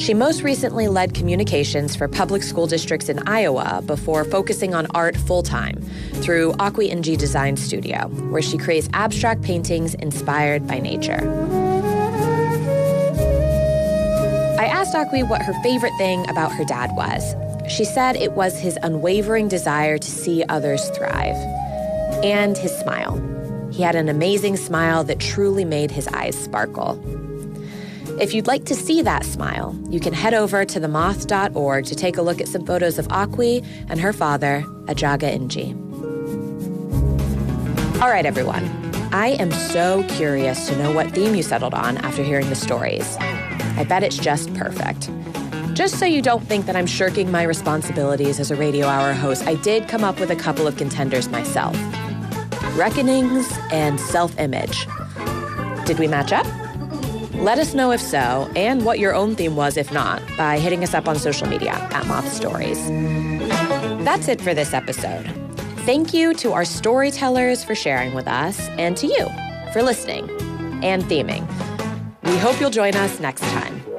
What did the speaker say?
She most recently led communications for public school districts in Iowa before focusing on art full-time through Akwi Inji Design Studio, where she creates abstract paintings inspired by nature. I asked Akwi what her favorite thing about her dad was. She said it was his unwavering desire to see others thrive. And his smile. He had an amazing smile that truly made his eyes sparkle. If you'd like to see that smile, you can head over to themoth.org to take a look at some photos of Akwi and her father, Ajaga Inji. All right, everyone. I am so curious to know what theme you settled on after hearing the stories. I bet it's just perfect. Just so you don't think that I'm shirking my responsibilities as a Radio Hour host, I did come up with a couple of contenders myself. Reckonings and self-image. Did we match up? Let us know if so, and what your own theme was if not, by hitting us up on social media at Moth Stories. That's it for this episode. Thank you to our storytellers for sharing with us, and to you for listening and theming. We hope you'll join us next time.